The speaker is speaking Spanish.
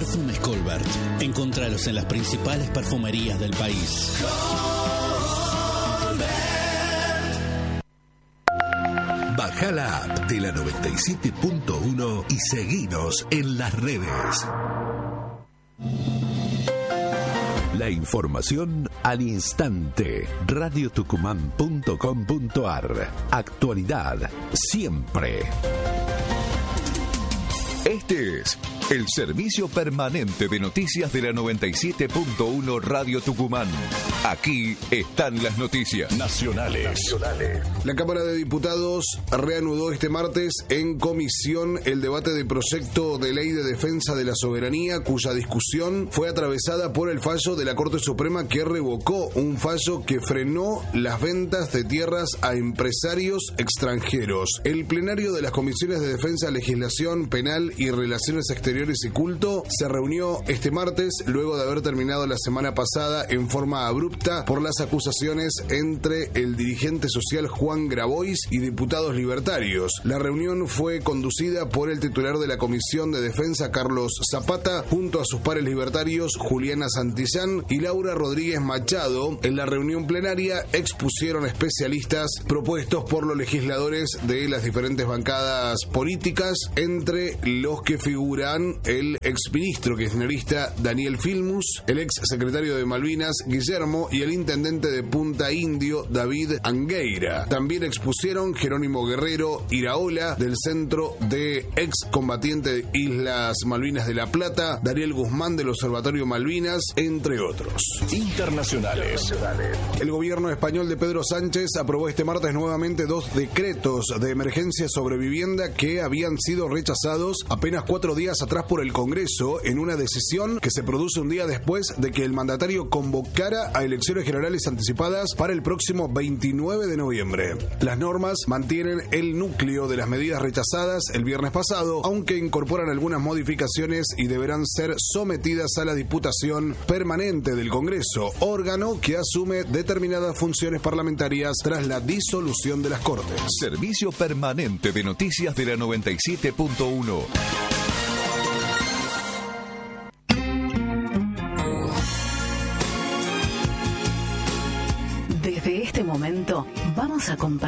Perfumes Colbert. Encontralos en las principales perfumerías del país. Bajá la app de la 97.1 y seguinos en las redes. La información al instante. radiotucumán.com.ar. Actualidad siempre. Este es el servicio permanente de noticias de la 97.1 Radio Tucumán. Aquí están las noticias nacionales. La Cámara de Diputados reanudó este martes en comisión el debate del proyecto de ley de defensa de la soberanía, cuya discusión fue atravesada por el fallo de la Corte Suprema que revocó un fallo que frenó las ventas de tierras a empresarios extranjeros. El plenario de las comisiones de Defensa, Legislación, Penal y Relaciones Exteriores y Culto se reunió este martes luego de haber terminado la semana pasada en forma abrupta por las acusaciones entre el dirigente social Juan Grabois y diputados libertarios. La reunión fue conducida por el titular de la Comisión de Defensa, Carlos Zapata, junto a sus pares libertarios Juliana Santillán y Laura Rodríguez Machado. En la reunión plenaria expusieron especialistas propuestos por los legisladores de las diferentes bancadas políticas, entre los que figuran el exministro kirchnerista Daniel Filmus, el ex secretario de Malvinas Guillermo y el intendente de Punta Indio David Angueira. También expusieron Jerónimo Guerrero Iraola del Centro de Excombatiente de Islas Malvinas de La Plata, Daniel Guzmán del Observatorio Malvinas, entre otros. Internacionales. El gobierno español de Pedro Sánchez aprobó este martes nuevamente 2 decretos de emergencia sobre vivienda que habían sido rechazados apenas 4 días atrás por el Congreso, en una decisión que se produce un día después de que el mandatario convocara a elecciones generales anticipadas para el próximo 29 de noviembre. Las normas mantienen el núcleo de las medidas rechazadas el viernes pasado, aunque incorporan algunas modificaciones y deberán ser sometidas a la Diputación Permanente del Congreso, órgano que asume determinadas funciones parlamentarias tras la disolución de las Cortes. Servicio permanente de noticias de la 97.1. Desde este momento vamos a compartir